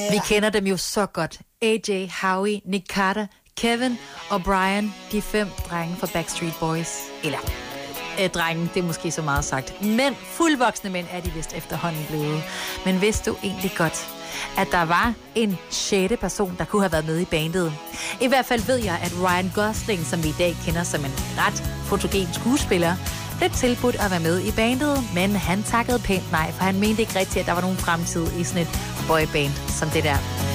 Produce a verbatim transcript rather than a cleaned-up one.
Vi kender dem jo så godt. A J, Howie, Nick Carter, Kevin og Brian, de fem drenge fra Backstreet Boys. Eller, øh, drenge, det er måske så meget sagt. Men fuldvoksne mænd er de vist efterhånden blevet. Men vidste du egentlig godt, at der var en sjette person, der kunne have været med i bandet? I hvert fald ved jeg, at Ryan Gosling, som vi i dag kender som en ret fotogen skuespiller, blev tilbudt at være med i bandet, men han takkede pænt nej, for han mente ikke rigtigt, at der var nogen fremtid i sådan et boyband som det der.